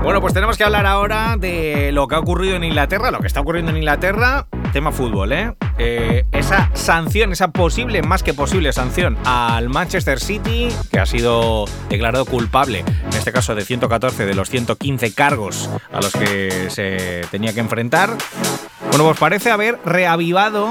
Bueno, pues tenemos que hablar ahora de lo que ha ocurrido en Inglaterra, lo que está ocurriendo en Inglaterra, tema fútbol, esa sanción, esa posible, más que posible sanción al Manchester City, que ha sido declarado culpable, en este caso de 114 de los 115 cargos a los que se tenía que enfrentar. Bueno, pues parece haber reavivado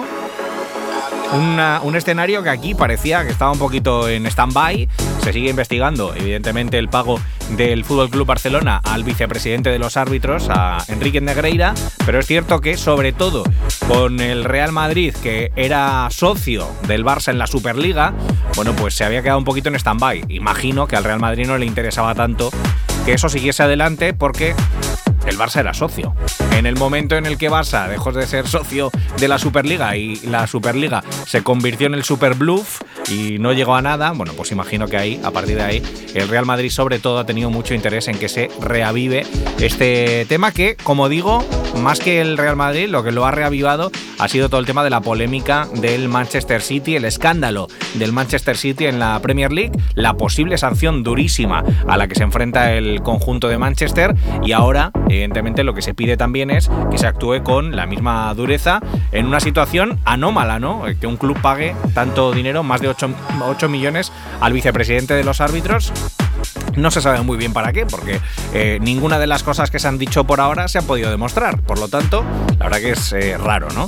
un escenario que aquí parecía que estaba un poquito en stand-by. Se sigue investigando, evidentemente, el pago del FC Barcelona al vicepresidente de los árbitros, a Enrique Negreira, pero es cierto que, sobre todo con el Real Madrid, que era socio del Barça en la Superliga, bueno, pues se había quedado un poquito en stand-by. Imagino que al Real Madrid no le interesaba tanto que eso siguiese adelante porque el Barça era socio. En el momento en el que Barça dejó de ser socio de la Superliga y la Superliga se convirtió en el Super Bluff y no llegó a nada, bueno, pues imagino que ahí, a partir de ahí, el Real Madrid sobre todo ha tenido mucho interés en que se reavive este tema que, como digo, más que el Real Madrid, lo que lo ha reavivado ha sido todo el tema de la polémica del Manchester City, el escándalo del Manchester City en la Premier League, la posible sanción durísima a la que se enfrenta el conjunto de Manchester y ahora, evidentemente, lo que se pide también es que se actúe con la misma dureza en una situación anómala, ¿no? Que un club pague tanto dinero, más de 8 millones, al vicepresidente de los árbitros. No se sabe muy bien para qué, porque ninguna de las cosas que se han dicho por ahora se han podido demostrar. Por lo tanto, la verdad que es raro, ¿no?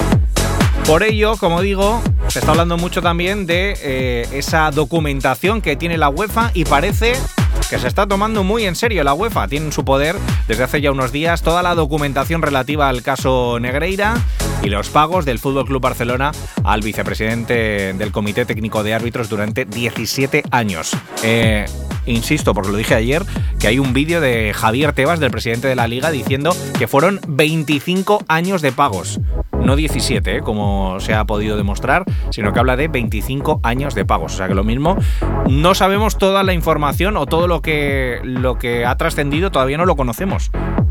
Por ello, como digo, se está hablando mucho también de esa documentación que tiene la UEFA y parece que se está tomando muy en serio la UEFA. Tiene en su poder desde hace ya unos días toda la documentación relativa al caso Negreira y los pagos del FC Barcelona al vicepresidente del Comité Técnico de Árbitros durante 17 años. Insisto, porque lo dije ayer, que hay un vídeo de Javier Tebas, del presidente de la Liga, diciendo que fueron 25 años de pagos. No 17, como se ha podido demostrar, sino que habla de 25 años de pagos. O sea que lo mismo, no sabemos toda la información o todo lo que ha trascendido, todavía no lo conocemos.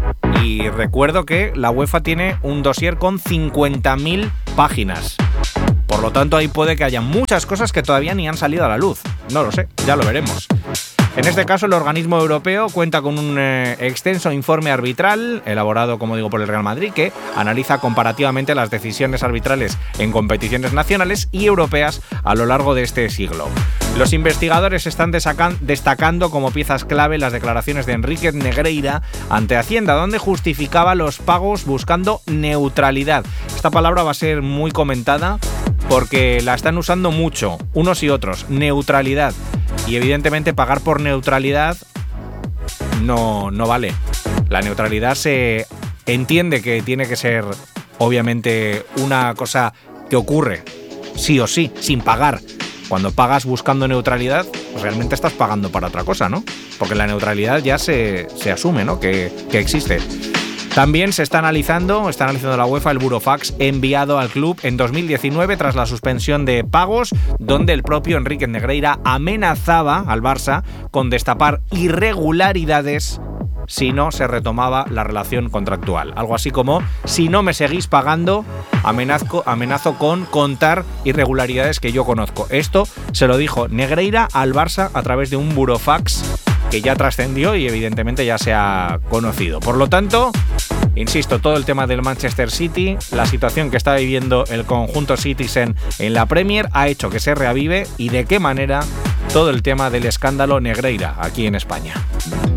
Y recuerdo que la UEFA tiene un dossier con 50.000 páginas. Por lo tanto, ahí puede que haya muchas cosas que todavía ni han salido a la luz. No lo sé, ya lo veremos. En este caso, el organismo europeo cuenta con un extenso informe arbitral, elaborado, como digo, por el Real Madrid, que analiza comparativamente las decisiones arbitrales en competiciones nacionales y europeas a lo largo de este siglo. Los investigadores están destacando como piezas clave las declaraciones de Enrique Negreira ante Hacienda, donde justificaba los pagos buscando neutralidad. Esta palabra va a ser muy comentada porque la están usando mucho, unos y otros, neutralidad. Y evidentemente pagar por neutralidad no vale. La neutralidad se entiende que tiene que ser, obviamente, una cosa que ocurre sí o sí, sin pagar. Cuando pagas buscando neutralidad, pues realmente estás pagando para otra cosa, ¿no? Porque la neutralidad ya se asume, ¿no? Que existe. También está analizando la UEFA el burofax enviado al club en 2019 tras la suspensión de pagos, donde el propio Enrique Negreira amenazaba al Barça con destapar irregularidades si no se retomaba la relación contractual. Algo así como: si no me seguís pagando, amenazo con contar irregularidades que yo conozco. Esto se lo dijo Negreira al Barça a través de un burofax que ya trascendió y evidentemente ya se ha conocido. Por lo tanto, insisto, todo el tema del Manchester City, la situación que está viviendo el conjunto Citizen en la Premier ha hecho que se reavive, y de qué manera todo el tema del escándalo Negreira aquí en España.